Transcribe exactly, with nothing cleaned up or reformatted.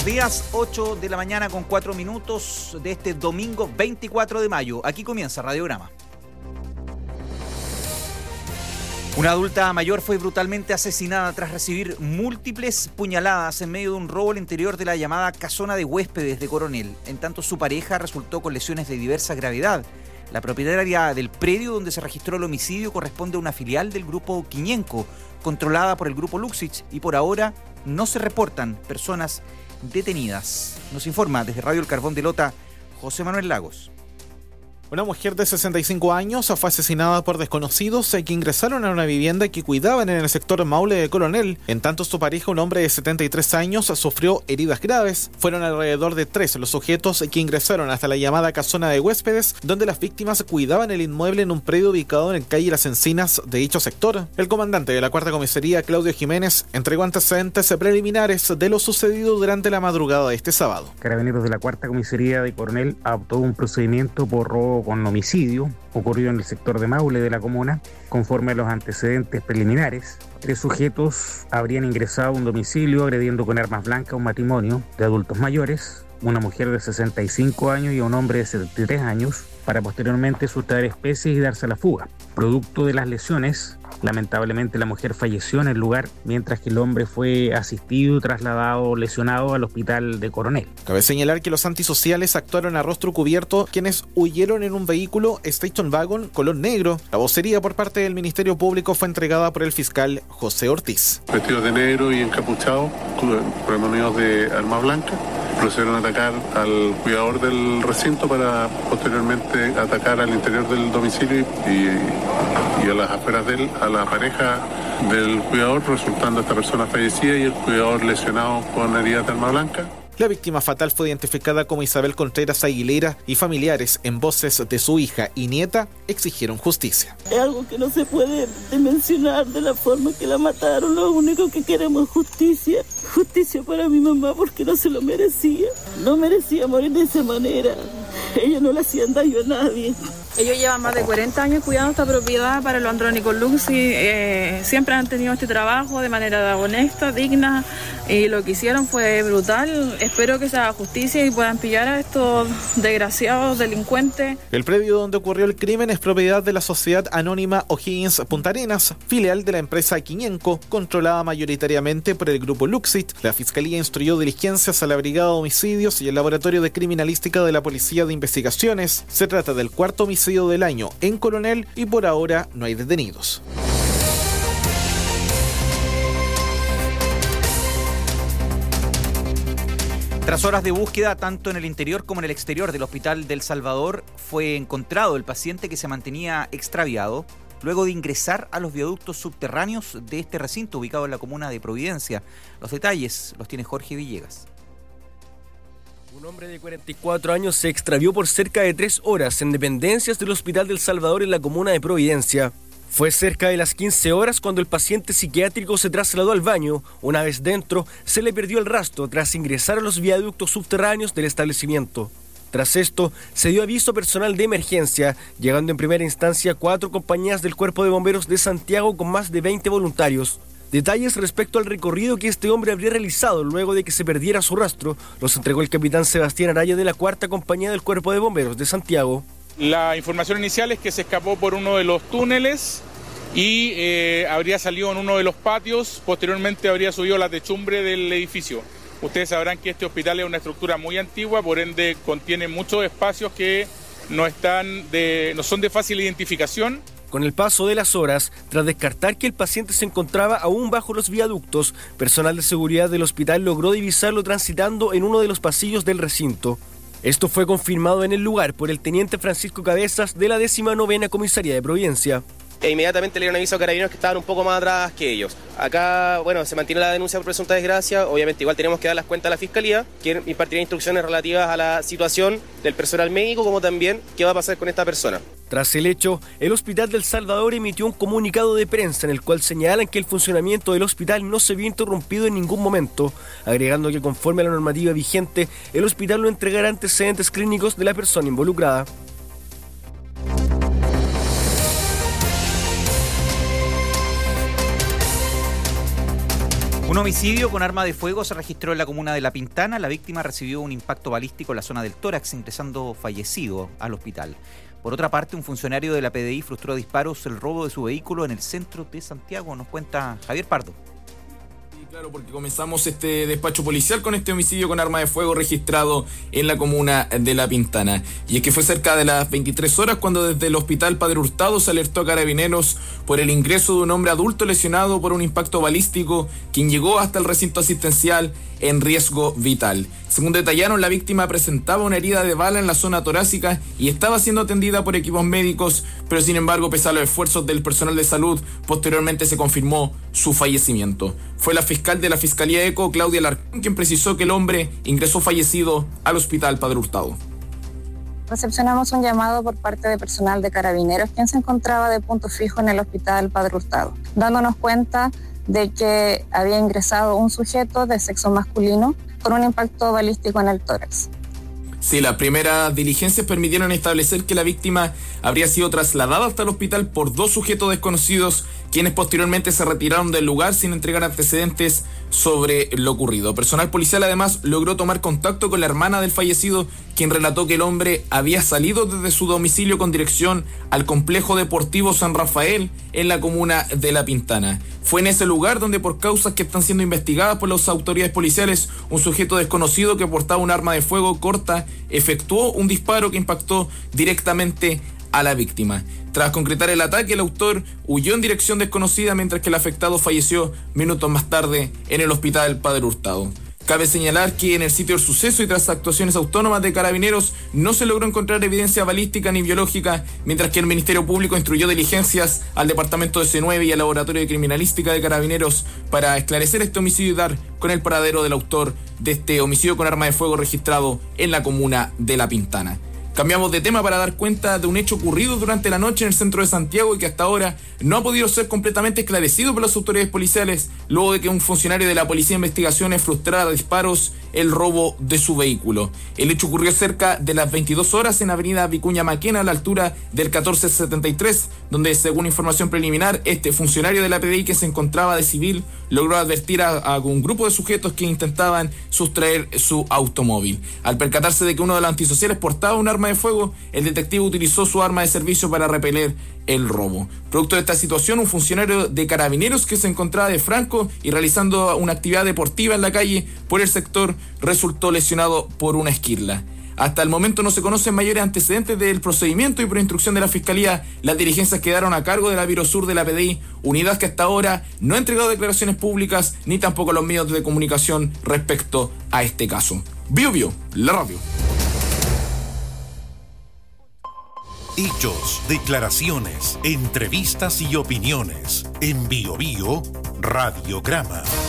Días ocho de la mañana con cuatro minutos de este domingo veinticuatro de mayo. Aquí comienza Radiograma. Una adulta mayor fue brutalmente asesinada tras recibir múltiples puñaladas en medio de un robo al interior de la llamada casona de huéspedes de Coronel. En tanto, su pareja resultó con lesiones de diversa gravedad. La propietaria del predio donde se registró el homicidio corresponde a una filial del grupo Quiñenco, controlada por el grupo Luxich, y por ahora no se reportan personas detenidas. Nos informa desde Radio El Carbón de Lota, José Manuel Lagos. Una mujer de sesenta y cinco años fue asesinada por desconocidos que ingresaron a una vivienda que cuidaban en el sector Maule de Coronel. En tanto, su pareja, un hombre de setenta y tres años, sufrió heridas graves. Fueron alrededor de tres los sujetos que ingresaron hasta la llamada casona de huéspedes, donde las víctimas cuidaban el inmueble en un predio ubicado en calle Las Encinas de dicho sector. El comandante de la cuarta comisaría, Claudio Jiménez, entregó antecedentes preliminares de lo sucedido durante la madrugada de este sábado. Carabineros de la cuarta comisaría de Coronel adoptó un procedimiento por robo con homicidio ocurrido en el sector de Maule de la comuna. Conforme a los antecedentes preliminares, tres sujetos habrían ingresado a un domicilio agrediendo con armas blancas a un matrimonio de adultos mayores, una mujer de sesenta y cinco años y a un hombre de setenta y tres años, para posteriormente sustraer especies y darse a la fuga. Producto de las lesiones, lamentablemente la mujer falleció en el lugar, mientras que el hombre fue asistido y trasladado lesionado al hospital de Coronel. Cabe señalar que los antisociales actuaron a rostro cubierto, quienes huyeron en un vehículo Station Wagon color negro. La vocería por parte del Ministerio Público fue entregada por el fiscal José Ortiz. Vestidos de negro y encapuchados, premonidos de arma blanca, procedieron a atacar al cuidador del recinto para posteriormente atacar al interior del domicilio y, y a las afueras de él a la pareja del cuidador, resultando esta persona fallecida y el cuidador lesionado con heridas de arma blanca. La víctima fatal fue identificada como Isabel Contreras Aguilera y familiares, en voces de su hija y nieta, exigieron justicia. Es algo que no se puede dimensionar de la forma que la mataron. Lo único que queremos es justicia. Justicia para mi mamá porque no se lo merecía. No merecía morir de esa manera. Ellos no le hacían daño a nadie. Ellos llevan más de cuarenta años cuidando esta propiedad para los Andrónicos Luxich. Eh, siempre han tenido este trabajo de manera honesta, digna, y lo que hicieron fue brutal. Espero que se haga justicia y puedan pillar a estos desgraciados delincuentes. El predio donde ocurrió el crimen es propiedad de la sociedad anónima O'Higgins Punta Arenas, filial de la empresa Quiñenco, controlada mayoritariamente por el grupo Luxich. La Fiscalía instruyó diligencias a la Brigada de Homicidios y el Laboratorio de Criminalística de la Policía de Investigaciones. Se trata del cuarto homicidio del año en Coronel y por ahora no hay detenidos. Tras horas de búsqueda, tanto en el interior como en el exterior del Hospital del Salvador, fue encontrado el paciente que se mantenía extraviado luego de ingresar a los viaductos subterráneos de este recinto ubicado en la comuna de Providencia. Los detalles los tiene Jorge Villegas. Un hombre de cuarenta y cuatro años se extravió por cerca de tres horas en dependencias del Hospital del Salvador en la comuna de Providencia. Fue cerca de las quince horas cuando el paciente psiquiátrico se trasladó al baño. Una vez dentro, se le perdió el rastro tras ingresar a los viaductos subterráneos del establecimiento. Tras esto, se dio aviso a personal de emergencia, llegando en primera instancia cuatro compañías del Cuerpo de Bomberos de Santiago con más de veinte voluntarios. Detalles respecto al recorrido que este hombre habría realizado luego de que se perdiera su rastro los entregó el capitán Sebastián Araya de la cuarta compañía del Cuerpo de Bomberos de Santiago. La información inicial es que se escapó por uno de los túneles y eh, habría salido en uno de los patios, posteriormente habría subido a la techumbre del edificio. Ustedes sabrán que este hospital es una estructura muy antigua, por ende contiene muchos espacios que no, están de, no son de fácil identificación. Con el paso de las horas, tras descartar que el paciente se encontraba aún bajo los viaductos, personal de seguridad del hospital logró divisarlo transitando en uno de los pasillos del recinto. Esto fue confirmado en el lugar por el teniente Francisco Cabezas de la décima novena Comisaría de Providencia. E inmediatamente le dieron aviso a carabineros que estaban un poco más atrás que ellos. Acá, bueno, se mantiene la denuncia por presunta desgracia. Obviamente igual tenemos que dar las cuentas a la Fiscalía, que impartirá instrucciones relativas a la situación del personal médico, como también qué va a pasar con esta persona. Tras el hecho, el Hospital del Salvador emitió un comunicado de prensa en el cual señalan que el funcionamiento del hospital no se vio interrumpido en ningún momento, agregando que conforme a la normativa vigente, el hospital no entregará antecedentes clínicos de la persona involucrada. Un homicidio con arma de fuego se registró en la comuna de La Pintana. La víctima recibió un impacto balístico en la zona del tórax, ingresando fallecido al hospital. Por otra parte, un funcionario de la P D I frustró a disparos el robo de su vehículo en el centro de Santiago. Nos cuenta Javier Pardo. Claro, porque comenzamos este despacho policial con este homicidio con arma de fuego registrado en la comuna de La Pintana. Y es que fue cerca de las veintitrés horas cuando desde el hospital Padre Hurtado se alertó a Carabineros por el ingreso de un hombre adulto lesionado por un impacto balístico, quien llegó hasta el recinto asistencial en riesgo vital. Según detallaron, la víctima presentaba una herida de bala en la zona torácica y estaba siendo atendida por equipos médicos, pero sin embargo, pese a los esfuerzos del personal de salud, posteriormente se confirmó su fallecimiento. Fue la fiscal de la Fiscalía ECO, Claudia Alarcón, quien precisó que el hombre ingresó fallecido al hospital Padre Hurtado. Recepcionamos un llamado por parte de personal de Carabineros, quien se encontraba de punto fijo en el hospital Padre Hurtado, dándonos cuenta de que había ingresado un sujeto de sexo masculino con un impacto balístico en el tórax. Sí, las primeras diligencias permitieron establecer que la víctima habría sido trasladada hasta el hospital por dos sujetos desconocidos, quienes posteriormente se retiraron del lugar sin entregar antecedentes sobre lo ocurrido. Personal policial además logró tomar contacto con la hermana del fallecido, quien relató que el hombre había salido desde su domicilio con dirección al complejo deportivo San Rafael en la comuna de La Pintana. Fue en ese lugar donde, por causas que están siendo investigadas por las autoridades policiales, un sujeto desconocido que portaba un arma de fuego corta efectuó un disparo que impactó directamente a la víctima. Tras concretar el ataque, el autor huyó en dirección desconocida, mientras que el afectado falleció minutos más tarde en el hospital Padre Hurtado. Cabe señalar que en el sitio del suceso y tras actuaciones autónomas de Carabineros no se logró encontrar evidencia balística ni biológica, mientras que el Ministerio Público instruyó diligencias al Departamento de C nueve y al Laboratorio de Criminalística de Carabineros para esclarecer este homicidio y dar con el paradero del autor de este homicidio con arma de fuego registrado en la comuna de La Pintana. Cambiamos de tema para dar cuenta de un hecho ocurrido durante la noche en el centro de Santiago y que hasta ahora no ha podido ser completamente esclarecido por las autoridades policiales, luego de que un funcionario de la Policía de Investigaciones frustrara a disparos el robo de su vehículo. El hecho ocurrió cerca de las veintidós horas en Avenida Vicuña Maquena, a la altura del catorce setenta y tres, donde, según información preliminar, este funcionario de la P D I que se encontraba de civil logró advertir a, a un grupo de sujetos que intentaban sustraer su automóvil. Al percatarse de que uno de los antisociales portaba un arma de fuego, el detective utilizó su arma de servicio para repeler el robo. Producto de esta situación, un funcionario de Carabineros que se encontraba de franco y realizando una actividad deportiva en la calle por el sector resultó lesionado por una esquirla. Hasta el momento no se conocen mayores antecedentes del procedimiento y por instrucción de la Fiscalía, las diligencias quedaron a cargo de la Birosur de la P D I, unidad que hasta ahora no ha entregado declaraciones públicas ni tampoco los medios de comunicación respecto a este caso. Bio Bio, la radio. Hechos, declaraciones, entrevistas y opiniones. En Bio Bio, Radiograma.